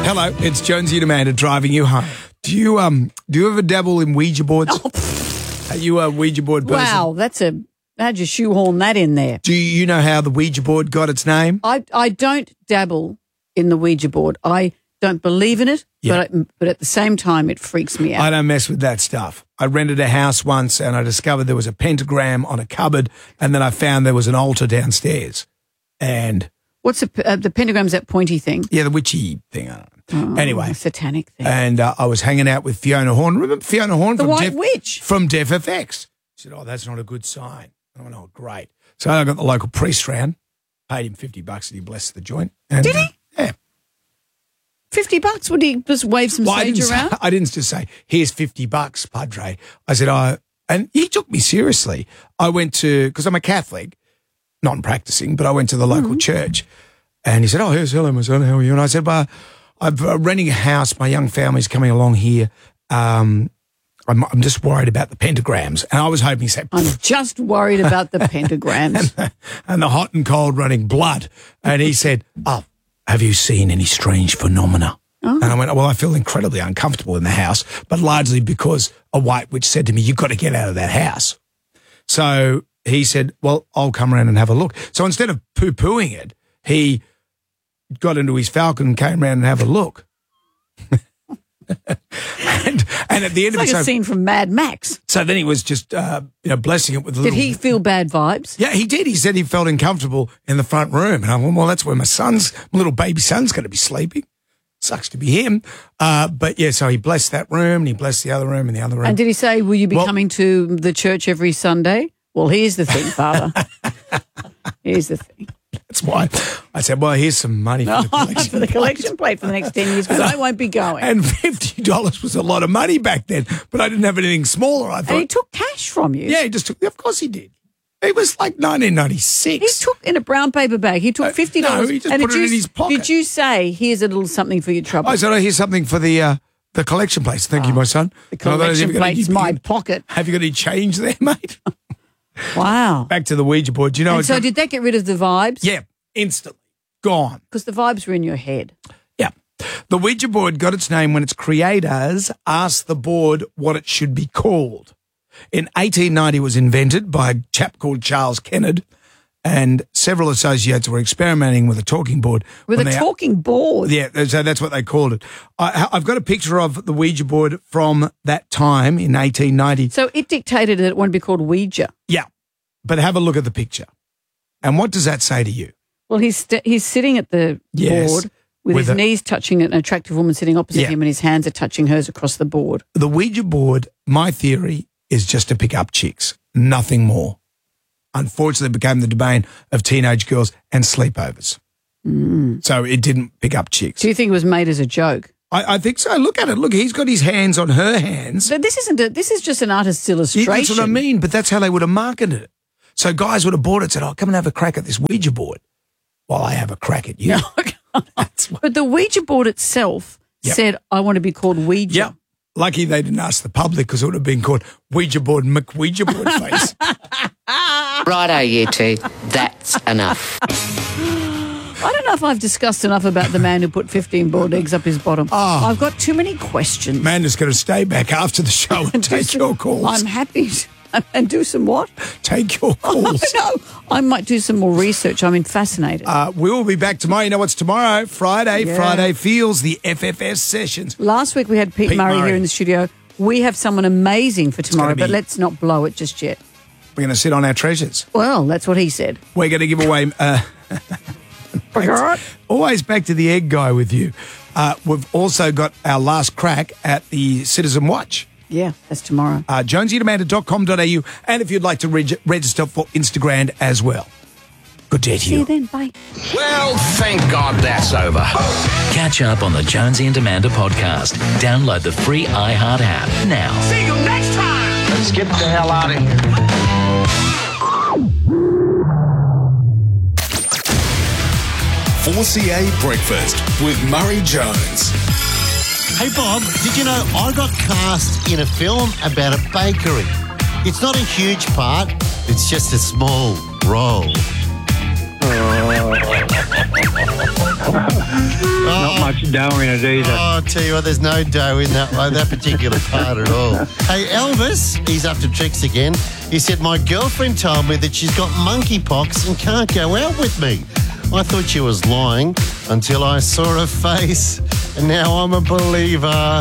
Hello, it's Jonesy and Amanda driving you home. Do you ever dabble in Ouija boards? Are you a Ouija board person? Wow, how'd you shoehorn that in there? Do you know how the Ouija board got its name? I don't dabble in the Ouija board. I don't believe in it, but at the same time, it freaks me out. I don't mess with that stuff. I rented a house once and I discovered there was a pentagram on a cupboard, and then I found there was an altar downstairs. And what's the pentagram's that pointy thing? Yeah, the witchy thing. I don't know. Anyway, a satanic thing. And I was hanging out with Fiona Horn. Remember Fiona Horn? The White Witch. From Deaf FX. She said, "Oh, that's not a good sign." I went, "Oh, great." So I got the local priest round, paid him $50 and he blessed the joint. And, did he? Yeah. $50? Would he just wave some sage around? I didn't just say, "Here's $50, Padre." I said, and he took me seriously. I went to, because I'm a Catholic, non-practicing, but I went to the local church. And he said, "Oh, hello, my son, how are you?" And I said, "Well, I'm renting a house. My young family's coming along here. I'm just worried about the pentagrams." And I was hoping he said, "I'm just worried about the pentagrams." and the hot and cold running blood. And he said, "Oh, have you seen any strange phenomena?" Oh. And I went, "Well, I feel incredibly uncomfortable in the house, but largely because a white witch said to me, 'You've got to get out of that house.'" So he said, "Well, I'll come around and have a look." So instead of poo-pooing it, he got into his Falcon and came around and have a look. and at the end it's of it, like a scene from Mad Max. So then he was just, blessing it with a little. Did he feel bad vibes? Yeah, he did. He said he felt uncomfortable in the front room, and I went, "Well, that's where my little baby son's going to be sleeping. Sucks to be him." But yeah, so he blessed that room, and he blessed the other room and the other room. And did he say, "Will you be coming to the church every Sunday?" Well, here's the thing, Father. Here's the thing. That's why I said, "Well, here's some money for the collection for the collection plate for the next 10 years, because I won't be going." And $50 was a lot of money back then, but I didn't have anything smaller. I thought. And he took cash from you. Yeah, he just took. Of course he did. It was like 1996. He took in a brown paper bag. He took $50. No, he just put it in his pocket. Did you say, "Here's a little something for your trouble"? I said, "Oh, here's something for the collection place. Thank you, my son." The collection plate's my pocket. Have you got any change there, mate? Wow. Back to the Ouija board. Do you know? And so did that get rid of the vibes? Yeah, instantly gone. Because the vibes were in your head. Yeah. The Ouija board got its name when its creators asked the board what it should be called. In 1890, it was invented by a chap called Charles Kennard, and several associates were experimenting with a talking board. With a talking board? Yeah, so that's what they called it. I've got a picture of the Ouija board from that time in 1890. So it dictated that it wouldn't be called Ouija. Yeah, but have a look at the picture. And what does that say to you? Well, he's sitting at the board with his knees touching an attractive woman sitting opposite him, and his hands are touching hers across the board. The Ouija board, my theory, is just to pick up chicks, nothing more. Unfortunately, it became the domain of teenage girls and sleepovers. So it didn't pick up chicks. Do you think it was made as a joke? I think so. Look at it. Look, he's got his hands on her hands. But this is just an artist's illustration. That's what I mean, but that's how they would have marketed it. So guys would have bought it and said, "Oh, come and have a crack at this Ouija board while I have a crack at you." But the Ouija board itself said, "I want to be called Ouija." Yeah. Lucky they didn't ask the public, because it would have been called Ouija board McWouija board face. Righto, you two. That's enough. I don't know if I've discussed enough about the man who put 15 boiled eggs up his bottom. Oh. I've got too many questions. Amanda's going to stay back after the show and take your calls. I'm happy and do some what? Take your calls. No, I might do some more research. I'm fascinated. We will be back tomorrow. You know what's tomorrow? Friday. Yeah. Friday Feels, the FFS sessions. Last week we had Pete Murray here in the studio. We have someone amazing for tomorrow, but let's not blow it just yet. We're going to sit on our treasures. Well, that's what he said. We're going to give away... always back to the egg guy with you. We've also got our last crack at the Citizen Watch. Yeah, that's tomorrow. JonesyandAmanda.com.au, and if you'd like to register for Instagram as well. Good day to you. See you then. Bye. Well, thank God that's over. Catch up on the Jonesy and Amanda podcast. Download the free iHeart app now. See you next time. Let's get the hell out of here. 4CA Breakfast with Murray Jones. Hey Bob, did you know I got cast in a film about a bakery? It's not a huge part, it's just a small role. Not much dough in it either. Oh, I tell you what, there's no dough in that particular part at all. Hey, Elvis, he's up to tricks again. He said, my girlfriend told me that she's got monkeypox and can't go out with me. I thought she was lying until I saw her face, and now I'm a believer.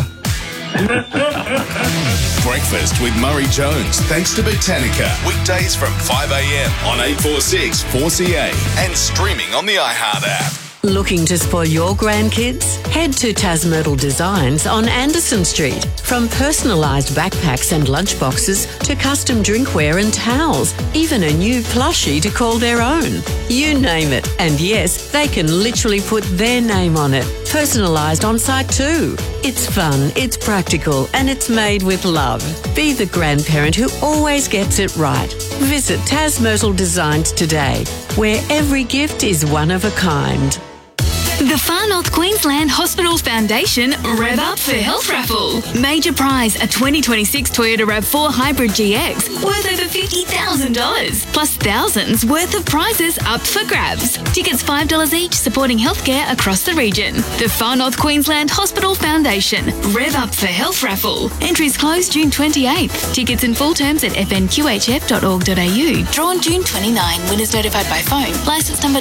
Breakfast with Murray Jones, thanks to Botanica. Weekdays from 5 a.m. on 846 4CA and streaming on the iHeart app. Looking to spoil your grandkids? Head to Tasmyrtle Designs on Anderson Street. From personalised backpacks and lunchboxes to custom drinkware and towels, even a new plushie to call their own. You name it. And yes, they can literally put their name on it. Personalised on site too. It's fun, it's practical, and it's made with love. Be the grandparent who always gets it right. Visit Tasmyrtle Designs today, where every gift is one of a kind. The Far North Queensland Hospital Foundation Rev Up for Health Raffle. Major prize, a 2026 Toyota RAV4 Hybrid GX worth over $50,000, plus thousands worth of prizes up for grabs. Tickets $5 each, supporting healthcare across the region. The Far North Queensland Hospital Foundation Rev Up for Health Raffle. Entries close June 28th. Tickets and full terms at fnqhf.org.au. Drawn June 29. Winners notified by phone. Licence number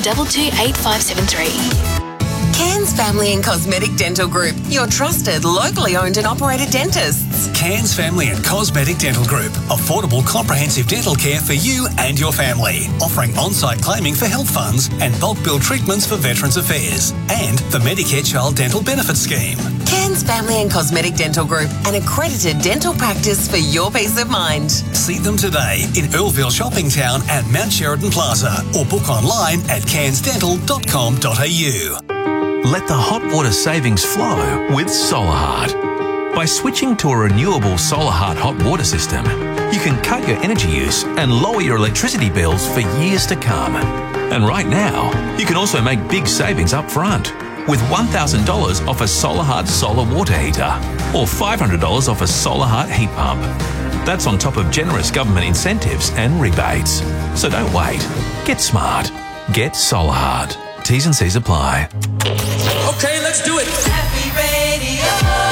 228573. Cairns Family and Cosmetic Dental Group, your trusted, locally owned and operated dentists. Cairns Family and Cosmetic Dental Group, affordable comprehensive dental care for you and your family, offering on-site claiming for health funds and bulk bill treatments for Veterans Affairs and the Medicare Child Dental Benefit Scheme. Cairns Family and Cosmetic Dental Group, an accredited dental practice for your peace of mind. See them today in Earlville Shopping Town and Mount Sheridan Plaza, or book online at cairnsdental.com.au. Let the hot water savings flow with SolarHeart. By switching to a renewable SolarHeart hot water system, you can cut your energy use and lower your electricity bills for years to come. And right now, you can also make big savings up front with $1,000 off a SolarHeart solar water heater or $500 off a SolarHeart heat pump. That's on top of generous government incentives and rebates. So don't wait. Get smart. Get SolarHeart. T's and C's apply. Okay, let's do it. Happy Radio.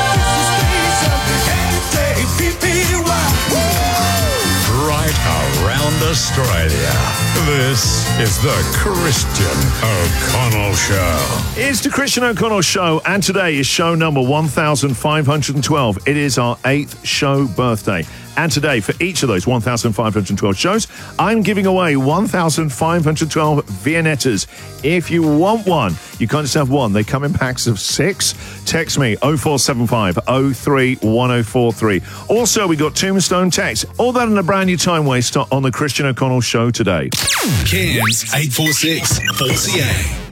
Right around Australia. This is the Christian O'Connell Show. It's the Christian O'Connell Show, and today is show number 1512. It is our 8th show birthday. And today, for each of those 1,512 shows, I'm giving away 1,512 Viennettas. If you want one, you can't just have one. They come in packs of 6. Text me 0475 03 1043. Also, we got Tombstone text. All that in a brand new time waster on the Christian O'Connell Show today. Cairns 846 4CA.